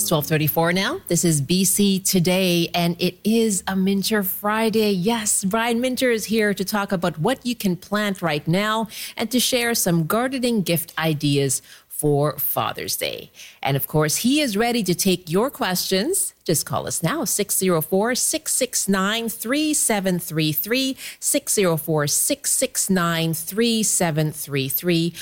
It's 12:34 now. This is BC Today, and it is a Minter Friday. Yes, Brian Minter is here to talk about what you can plant right now and to share some gardening gift ideas for Father's Day. And of course, he is ready to take your questions. Just call us now, 604-669-3733, 604-669-3733,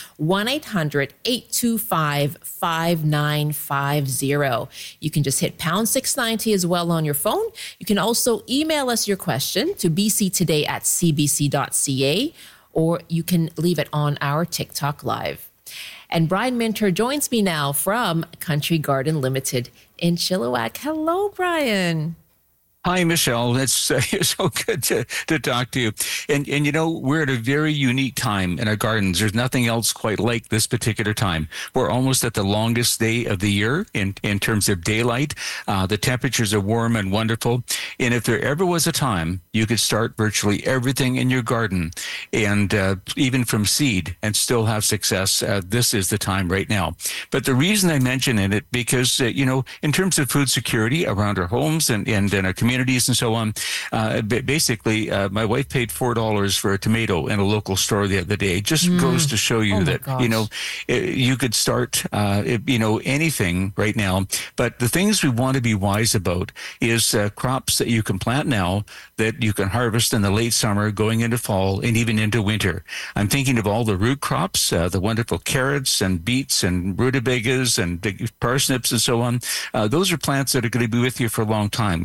1-800-825-5950. You can just hit pound 690 as well on your phone. You can also email us your question to bctoday@cbc.ca, or you can leave it on our TikTok Live. And Brian Minter joins me now from Country Garden Limited in Chilliwack. Hello, Brian. Hi, Michelle. It's so good to talk to you. And you know, we're at a very unique time in our gardens. There's nothing else quite like this particular time. We're almost at the longest day of the year in terms of daylight. The temperatures are warm and wonderful. And if there ever was a time you could start virtually everything in your garden, and even from seed, and still have success, this is the time right now. But the reason I mention it, because, you know, in terms of food security around our homes and in our communities and so on, basically, my wife paid $4 for a tomato in a local store the other day. It just goes to show you that, you know, you could start, you know, anything right now. But the things we want to be wise about is crops that you can plant now that you can harvest in the late summer, going into fall, and even into winter. I'm thinking of all the root crops, the wonderful carrots and beets and rutabagas and parsnips and so on. Those are plants that are going to be with you for a long time.